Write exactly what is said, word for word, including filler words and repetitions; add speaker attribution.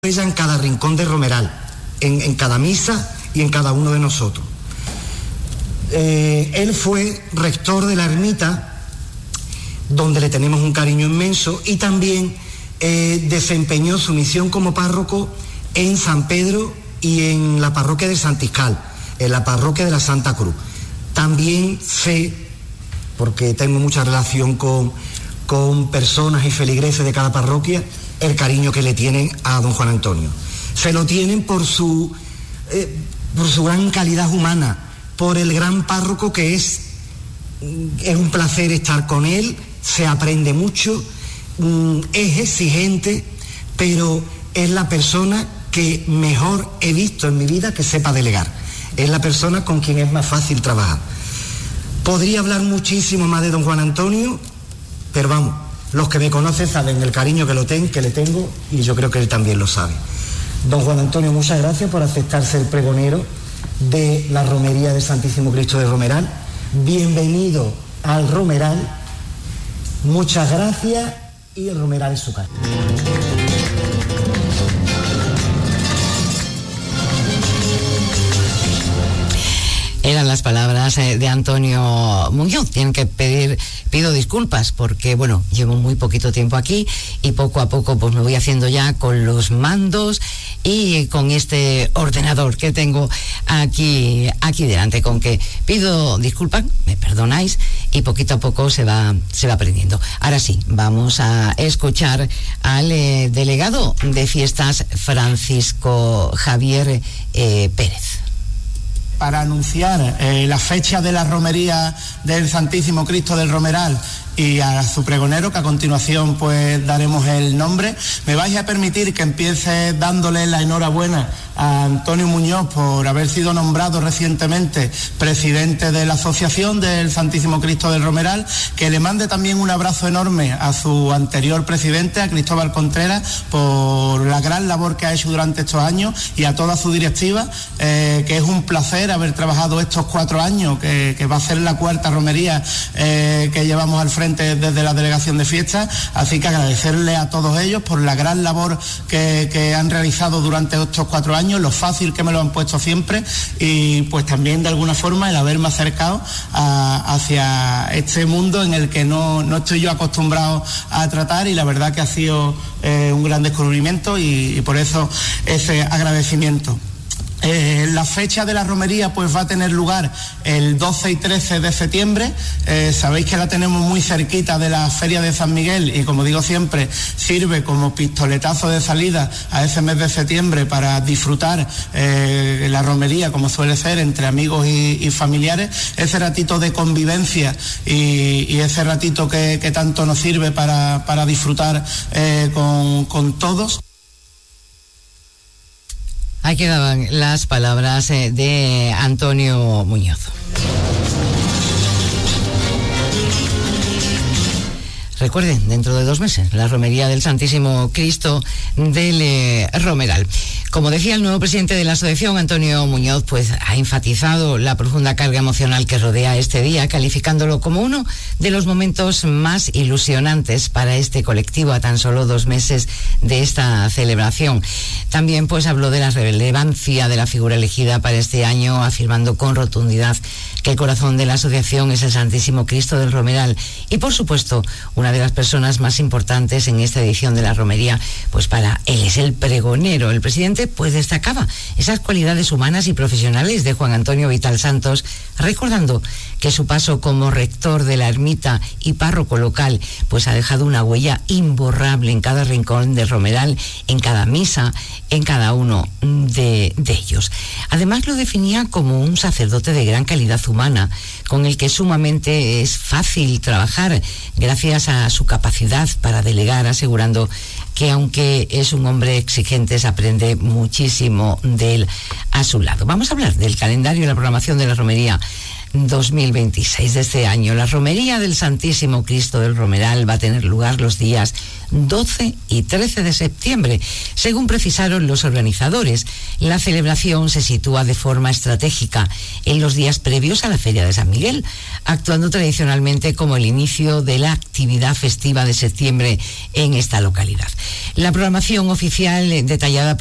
Speaker 1: ella en cada rincón de Romeral, en, en cada misa y en cada uno de nosotros. Eh, él fue rector de la ermita, donde le tenemos un cariño inmenso, y también eh, desempeñó su misión como párroco en San Pedro y en la parroquia de Santiscal, en la parroquia de la Santa Cruz. También sé, porque tengo mucha relación con, con personas y feligreses de cada parroquia, el cariño que le tienen a don Juan Antonio. Se lo tienen por su, eh, por su gran calidad humana, por el gran párroco que es. Es un placer estar con él, se aprende mucho, es exigente, pero es la persona que mejor he visto en mi vida que sepa delegar. Es la persona con quien es más fácil trabajar. Podría hablar muchísimo más de don Juan Antonio, pero vamos, los que me conocen saben el cariño que, lo ten, que le tengo, y yo creo que él también lo sabe. Don Juan Antonio, muchas gracias por aceptar ser pregonero de la Romería del Santísimo Cristo de Romeral. Bienvenido al Romeral, muchas gracias, y el Romeral es su casa.
Speaker 2: Eran las palabras de Antonio Muñoz. Tienen que pedir, pido disculpas porque, bueno, llevo muy poquito tiempo aquí y poco a poco pues me voy haciendo ya con los mandos y con este ordenador que tengo aquí, aquí delante, con que pido disculpas, me perdonáis, y poquito a poco se va, se va aprendiendo. Ahora sí, vamos a escuchar al eh, delegado de fiestas, Francisco Javier eh, Pérez.
Speaker 3: Para anunciar eh, la fecha de la romería del Santísimo Cristo del Romeral y a su pregonero, que a continuación pues daremos el nombre, me vais a permitir que empiece dándole la enhorabuena a Antonio Muñoz por haber sido nombrado recientemente presidente de la Asociación del Santísimo Cristo del Romeral, que le mande también un abrazo enorme a su anterior presidente, a Cristóbal Contreras, por la gran labor que ha hecho durante estos años, y a toda su directiva, eh, que es un placer haber trabajado estos cuatro años, que, que va a ser la cuarta romería eh, que llevamos al frente desde la delegación de fiestas, así que agradecerle a todos ellos por la gran labor que, que han realizado durante estos cuatro años, lo fácil que me lo han puesto siempre, y pues también de alguna forma el haberme acercado a, hacia este mundo en el que no, no estoy yo acostumbrado a tratar, y la verdad que ha sido eh, un gran descubrimiento, y, y por eso ese agradecimiento. Eh, la fecha de la romería pues va a tener lugar el doce y trece de septiembre. Eh, sabéis que la tenemos muy cerquita de la Feria de San Miguel, y como digo siempre, sirve como pistoletazo de salida a ese mes de septiembre para disfrutar eh, la romería, como suele ser, entre amigos y, y familiares, ese ratito de convivencia y, y ese ratito que, que tanto nos sirve para, para disfrutar eh, con, con todos.
Speaker 2: Ahí quedaban las palabras de Antonio Muñoz. Recuerden, dentro de dos meses, la romería del Santísimo Cristo del eh, Romeral. Como decía el nuevo presidente de la asociación, Antonio Muñoz, pues ha enfatizado la profunda carga emocional que rodea este día, calificándolo como uno de los momentos más ilusionantes para este colectivo a tan solo dos meses de esta celebración. También pues habló de la relevancia de la figura elegida para este año, afirmando con rotundidad que el corazón de la asociación es el Santísimo Cristo del Romeral, y por supuesto una de las personas más importantes en esta edición de la romería, pues para él es el pregonero. El presidente pues destacaba esas cualidades humanas y profesionales de Juan Antonio Vital Santos, recordando que su paso como rector de la ermita y párroco local pues ha dejado una huella imborrable en cada rincón de Romeral, en cada misa, en cada uno de, de ellos. Además lo definía como un sacerdote de gran calidad humana, con el que sumamente es fácil trabajar gracias a su capacidad para delegar, asegurando que aunque es un hombre exigente, se aprende muchísimo de él a su lado. Vamos a hablar del calendario y la programación de la romería dos mil veintiséis de este año. La romería del Santísimo Cristo del Romeral va a tener lugar los días doce y trece de septiembre, según precisaron los organizadores. La celebración se sitúa de forma estratégica en los días previos a la Feria de San Miguel, actuando tradicionalmente como el inicio de la actividad festiva de septiembre en esta localidad. La programación oficial detallada por